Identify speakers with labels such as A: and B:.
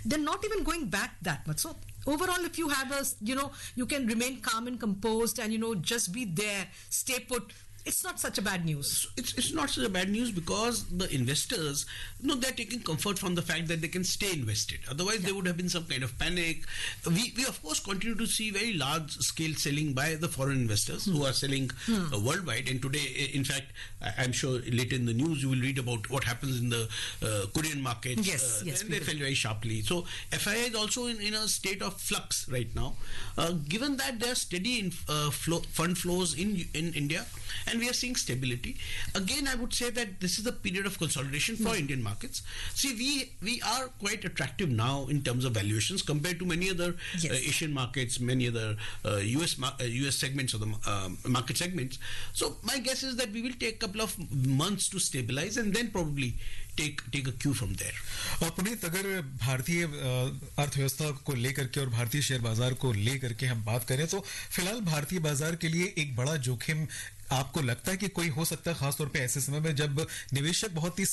A: they're not even going back that much. So overall, if you have you can remain calm and composed and, just be there, stay put. It's not such a bad news.
B: It's not such a bad news because the investors, they're taking comfort from the fact that they can stay invested. Otherwise, there would have been some kind of panic. We of course continue to see very large scale selling by the foreign investors who are selling worldwide. And today, in fact, I'm sure later in the news you will read about what happens in the Korean markets.
A: Yes,
B: they fell very sharply. So FII is also in a state of flux right now. Given that there are steady fund flows in India, and we are seeing stability. Again, I would say that this is a period of consolidation for Indian markets. See, we are quite attractive now in terms of valuations compared to many other Asian markets, many other US segments of the market segments. So my guess is that we will take a couple of months to stabilize and then probably take a cue from there.
C: और पुनीत, अगर भारतीय अर्थव्यवस्था को लेकर के और भारतीय share बाजार को लेकर के हम बात करें तो फिलहाल भारतीय बाजार के लिए एक बड़ा जोखिम आपको लगता है कि कोई हो सकता है, खासतौर पे ऐसे समय में जब निवेशक बहुत ही